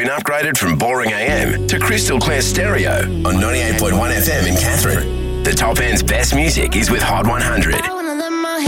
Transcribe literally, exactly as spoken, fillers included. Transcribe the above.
been upgraded from boring A M to crystal clear stereo on ninety-eight point one F M in Catherine. The top end's best music is with Hot one hundred.